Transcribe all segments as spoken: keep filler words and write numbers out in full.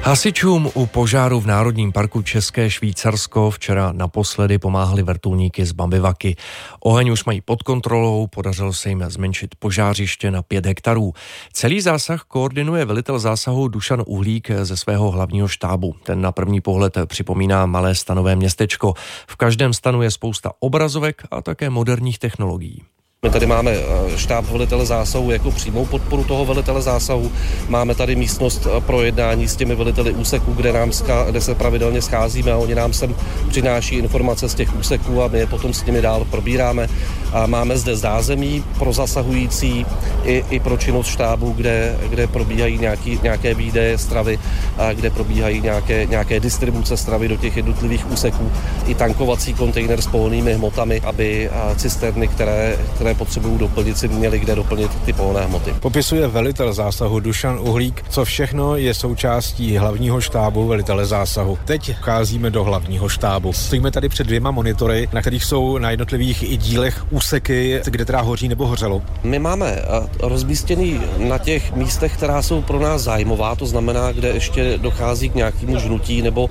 Hasičům u požáru v Národním parku České Švýcarsko včera naposledy pomáhali vrtulníky z Bambivaky. Oheň už mají pod kontrolou, podařilo se jim zmenšit požářiště na pět hektarů. Celý zásah koordinuje velitel zásahu Dušan Uhlík ze svého hlavního štábu. Ten na první pohled připomíná malé stanové městečko. V každém stanu je spousta obrazovek a také moderních technologií. My tady máme štáb velitele zásahu jako přímou podporu toho velitele zásahu. Máme tady místnost pro jednání s těmi veliteli úseků, kde, nám ska, kde se pravidelně scházíme a oni nám sem přináší informace z těch úseků a my je potom s nimi dál probíráme. A máme zde zázemí pro zasahující i, i pro činnost štábu, kde, kde probíhají nějaký, nějaké výdeje stravy, a kde probíhají nějaké, nějaké distribuce stravy do těch jednotlivých úseků. I tankovací kontejner s pohonnými hmotami, aby cisterny, které, které potřebují doplnit, si měli kde doplnit ty pohonné hmoty. Popisuje velitel zásahu Dušan Uhlík, co všechno je součástí hlavního štábu velitele zásahu. Teď vcházíme do hlavního štábu. Stojíme tady před dvěma monitory, na kterých jsou na jednotlivých i dílech úseky, kde teda hoří nebo hořelo. My máme rozmístěný na těch místech, která jsou pro nás zájmová, to znamená, kde ještě dochází k nějakému žnutí nebo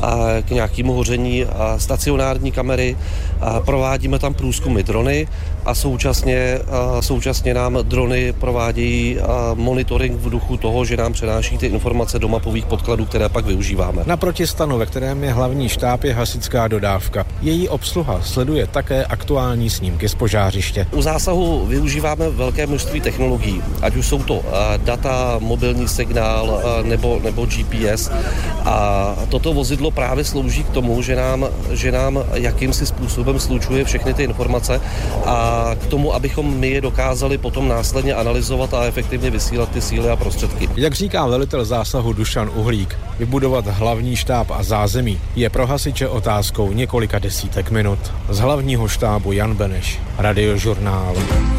k nějakému hoření stacionární kamery. Provádíme tam průzkumy drony a současně, současně nám drony provádějí monitoring v duchu toho, že nám přenáší ty informace do mapových podkladů, které pak využíváme. Naproti stanu, ve kterém je hlavní štáb, je hasičská dodávka. Její obsluha sleduje také aktuální snímky z požářiště. U zásahu využíváme velké množství technologií, ať už jsou to data, mobilní signál nebo, nebo G P S. A toto vozidlo právě slouží k tomu, že nám, že nám jakýmsi způsobem slučuje všechny ty informace a k tomu, abychom my je dokázali potom následně analyzovat a efektivně vysílat ty síly a prostředky. Jak říká velitel zásahu Dušan Uhlík, vybudovat hlavní štáb a zázemí je pro hasiče otázkou několika desítek minut. Z hlavního štábu Jan Beneš, Radiožurnál.